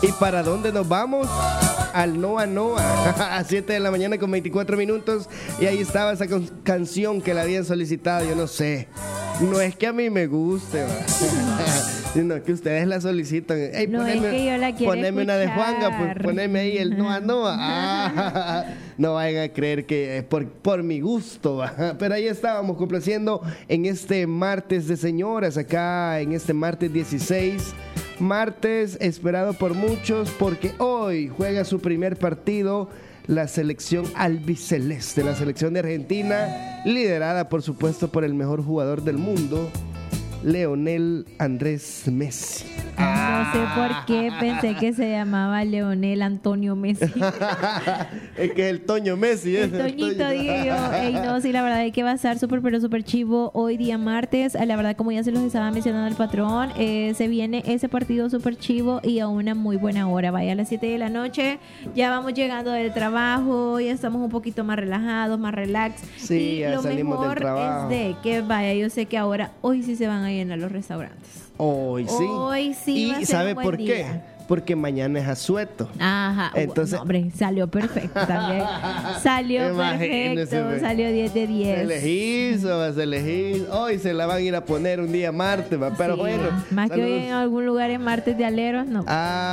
¿Y para dónde nos vamos? Al Noa Noa, a 7 de la mañana con 24 minutos. Y ahí estaba esa canción que la habían solicitado. Yo no sé, no es que a mí me guste, sino que ustedes la solicitan. Hey, no poneme, es que yo la quiero poneme escuchar. una de Juanga, pues poneme ahí el Noa Noa. No vayan a creer que es por mi gusto, pero ahí estábamos complaciendo en este martes de señoras, acá en este martes 16. Martes esperado por muchos porque hoy juega su primer partido la selección albiceleste, la selección de Argentina, liderada por supuesto por el mejor jugador del mundo, Leonel Andrés Messi. No sé por qué pensé que se llamaba Leonel Antonio Messi. Es que es el Toño Messi. El Toñito, dije yo. Ey, no, sí, la verdad es que va a estar súper, pero súper chivo hoy día martes. La verdad, como ya se los estaba mencionando el patrón, se viene ese partido súper chivo y a una muy buena hora. Vaya a las 7 de la noche. Ya vamos llegando del trabajo, ya estamos un poquito más relajados, más relax. Sí, y ya lo salimos del mejor trabajo. es de que, vaya, yo sé que ahora, hoy sí se van a llenar los restaurantes. Hoy sí. Hoy sí va a ¿Y ser sabe un buen por qué? día. Porque mañana es asueto. Ajá, Entonces, no, hombre, salió perfecto también. Salió Imagínese, perfecto, ve. salió 10 de 10. Se elegí. Hoy se la van a ir a poner un día martes, pero Sí, bueno. más que hoy saludos. en algún lugar en martes de aleros, no.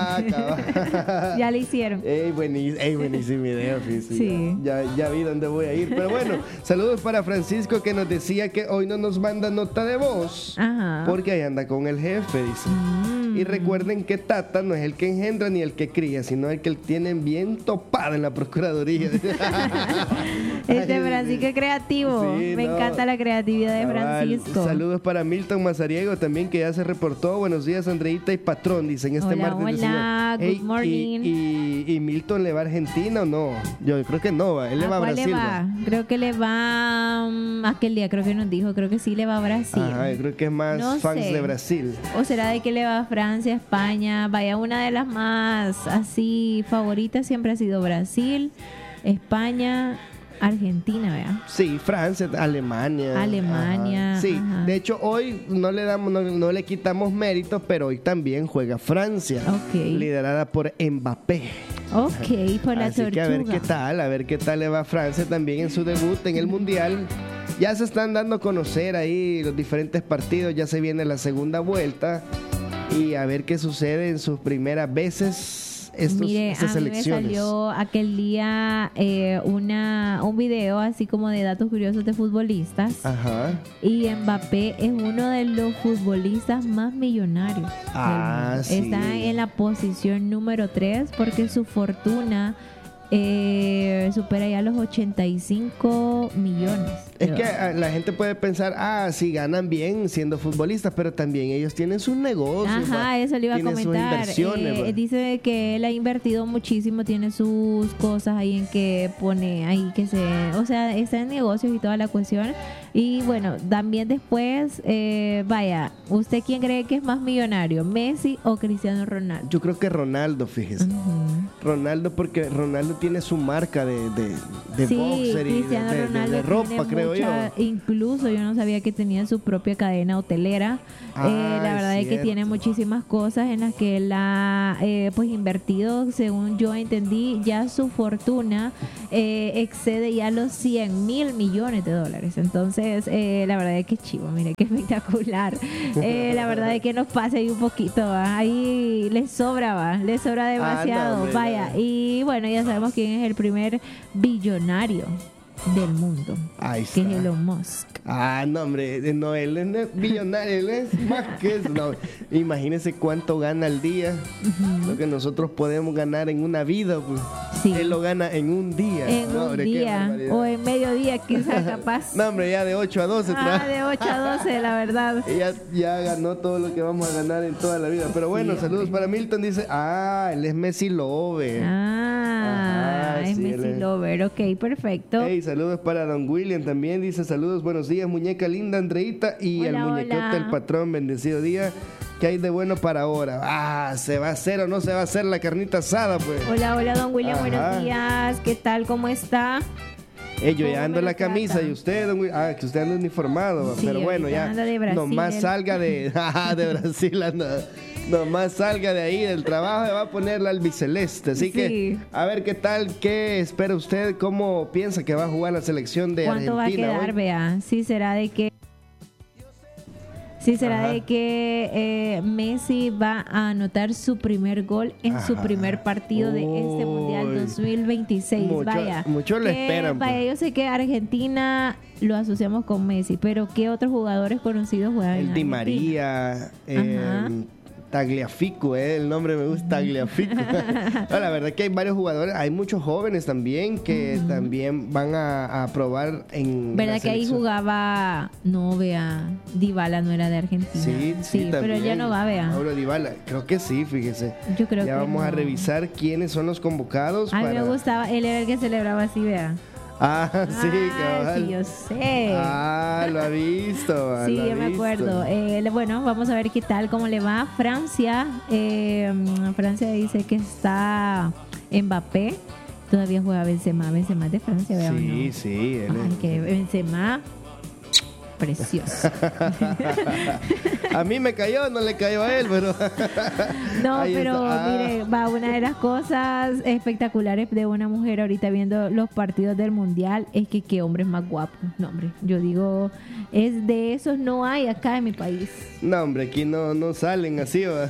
Cabal. Ya le hicieron. Buenísimo video, Sí. Ya vi dónde voy a ir. Pero bueno, saludos para Francisco que nos decía que hoy no nos manda nota de voz. Ajá. Porque ahí anda con el jefe, dice. Y recuerden que Tata no es el que engendra ni el que cría, sino el que tienen bien topado en la Procuraduría. Francisco es creativo. Sí, Me no. encanta la creatividad de Cabal. Francisco. Saludos para Milton Mazariego también, que ya se reportó. Buenos días, Andreita y Patrón, dicen este Hola, martes. hola, Ey, good morning. ¿Y Milton le va a Argentina o no? Yo creo que no, él le va a cuál Brasil. le va? Creo que le va aquel día, creo que nos dijo, creo que sí le va a Brasil. Ajá, yo creo que es más No fans sé. de Brasil. ¿O será de que le va a Francia, España? Vaya, una de las más así favoritas siempre ha sido Brasil, España, Argentina, ¿verdad? Sí, Francia, Alemania. Alemania, Ajá. Sí, ajá. de hecho hoy no le quitamos méritos, pero hoy también juega Francia, Ok. liderada por Mbappé. Ok, por la Así tortuga. que a ver qué tal le va a Francia también en su debut en el Mundial. Ya se están dando a conocer ahí los diferentes partidos, ya se viene la segunda vuelta y a ver qué sucede en sus primeras veces Mire, estas a mí me elecciones. salió aquel día un video así como de datos curiosos de futbolistas. Ajá. Y Mbappé es uno de los futbolistas más millonarios. Ah, del mundo. sí. Está en la posición número 3 porque su fortuna supera ya los 85 millones. Es que la gente puede pensar, sí, ganan bien siendo futbolistas, pero también ellos tienen sus negocios. Ajá, eso le iba a tienen sus comentar. inversiones, va. Dice que él ha invertido muchísimo, tiene sus cosas ahí en que pone ahí o sea, está en negocios y toda la cuestión. Y bueno, también después, vaya, ¿usted quién cree que es más millonario, Messi o Cristiano Ronaldo? Yo creo que Ronaldo, fíjese. Ronaldo, porque Ronaldo tiene su marca de Sí, boxer y Cristiano Ronaldo de ropa, tiene creo yo. incluso yo no sabía que tenía su propia cadena hotelera. La verdad es que cierto. tiene muchísimas cosas en las que él ha pues invertido, según yo entendí, ya su fortuna excede ya los 100,000 millones de dólares. Entonces, la verdad es que chivo, mire qué espectacular. La verdad es que nos pasa ahí un poquito, ¿va? Ahí le sobra demasiado. No, hombre, vaya, no. y bueno, ya sabemos quién es el primer billonario del mundo, Ahí que está. es Elon Musk. No, hombre, no, él no es millonario, él es más que eso. No, imagínese cuánto gana al día, lo que nosotros podemos ganar en una vida, pues. Sí. Él lo gana en un día. En No, un hombre, qué día barbaridad. o en mediodía, quizás capaz. No, hombre, ya de 8 a 12 De 8 a 12, la verdad. Ella ya ganó todo lo que vamos a ganar en toda la vida. Pero bueno, Sí, saludos hombre. para Milton. Dice, él es Messi Lover. Ajá, es sí, él Messi es. Lover, ok, perfecto. Hey, saludos para Don William también. Dice, saludos, buenos días, muñeca linda, Andreita. Y Hola, al muñecote hola. del patrón, bendecido día. ¿Qué hay de bueno para ahora? ¿Se va a hacer o no se va a hacer la carnita asada, pues? Hola, don William, Ajá. buenos días. ¿Qué tal? ¿Cómo está? Yo ya ¿Cómo ando me en la lo camisa trata? y usted, don William, que usted anda uniformado, Sí, pero bueno, ahorita ya anda de Brasil, nomás él. salga de Brasil, anda. Nomás salga de ahí del trabajo y va a poner la albiceleste. Así Sí. que, a ver qué tal, qué espera usted, cómo piensa que va a jugar la selección de ¿Cuánto Argentina va a quedar, hoy. vea? Sí, será de que Ajá. Messi va a anotar su primer gol en su Ajá. primer partido de este Mundial Uy. 2026. Vaya. Mucho lo Que, esperan. Vaya, pues. yo sé que Argentina lo asociamos con Messi, pero ¿qué otros jugadores conocidos juegan en El Di Argentina? María, Ajá. Tagliafico, el nombre me gusta, Tagliafico. No, la verdad que hay varios jugadores, hay muchos jóvenes también que también van a probar en la ¿Verdad que ahí selección. jugaba? No, vea, Dybala no era de Argentina. Sí, pero también. ya no va, vea. Mauro Dybala, creo que sí, fíjese. Yo creo ya que vamos a no. revisar quiénes son los convocados A mí para... me gustaba, él era el que celebraba así, vea. Ah, sí, cabal. sí, yo sé. Ah, lo ha visto. Sí, lo ha yo me visto. acuerdo. Bueno, vamos a ver qué tal, cómo le va. Francia dice que está Mbappé. Todavía juega Benzema. Benzema es de Francia, ¿verdad? Sí, ¿no? sí. él Ay, es- que Benzema, precioso. A mí me cayó, no le cayó a él, pero... No, Ahí pero está. Ah. mire, va una de las cosas espectaculares de una mujer ahorita viendo los partidos del Mundial es que qué hombres más guapos. No, hombre, yo digo, es de esos no hay acá en mi país. No, hombre, aquí no salen así, ¿va?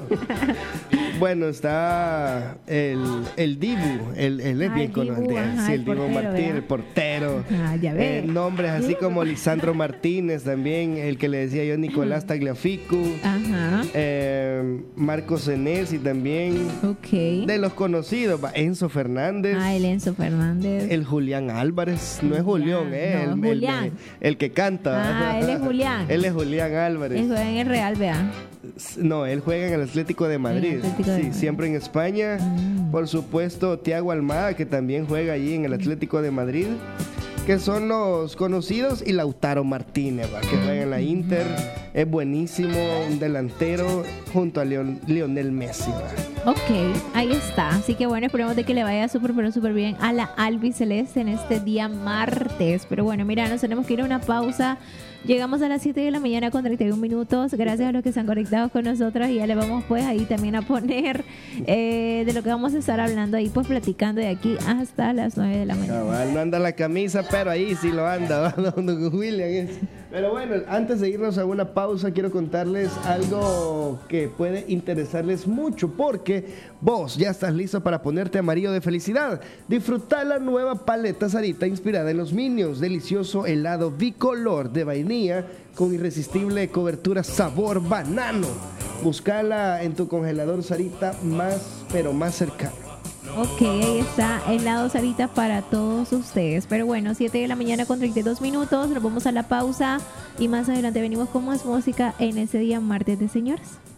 Bueno, está el Dibu, el es Ah, bien el Dibu, conocido. ajá, Sí, el el Dibu portero, Martínez, ¿verdad? el portero. Ah, ya ve. Nombres así como Lisandro Martínez también, el que le decía yo, Nicolás Tagliafico. Ajá, Marcos Senesi también. ok. De los conocidos, va, Enzo Fernández. Ah, el Enzo Fernández. El Julián Álvarez, no es Julián, Julián, no, Julián. el que canta. Ah, él es Julián. Él es Julián Álvarez. Él juega en el Real, vea. No, él juega en el Atlético de Madrid. Atlético de Sí, Madrid. siempre en España. Por supuesto, Thiago Almada, que también juega allí en el Atlético de Madrid. Que son los conocidos. Y Lautaro Martínez, ¿va? Que juega en la Inter. Es buenísimo, un delantero junto a Lionel Messi, ¿va? Ok, ahí está. Así que bueno, esperemos de que le vaya súper, pero súper bien a la albiceleste en este día martes. Pero bueno, mira, nos tenemos que ir a una pausa. Llegamos a las 7 de la mañana con 31 minutos. Gracias a los que se han conectado con nosotros. Y ya le vamos pues ahí también a poner de lo que vamos a estar hablando ahí, pues platicando de aquí hasta las 9 de la mañana. Cabal, no anda la camisa, pero ahí sí lo anda, ¿va? Don William. Pero bueno, antes de irnos a una pausa, quiero contarles algo que puede interesarles mucho, porque vos ya estás listo para ponerte amarillo de felicidad. Disfruta la nueva paleta Sarita inspirada en los Minions, delicioso helado bicolor de vainilla con irresistible cobertura sabor banano. Búscala en tu congelador Sarita más, pero más cercano. Ok, ahí está helado Sarita para todos ustedes. Pero bueno, 7 de la mañana con 32 minutos. Nos vamos a la pausa y más adelante venimos con más música en ese día martes de señoras.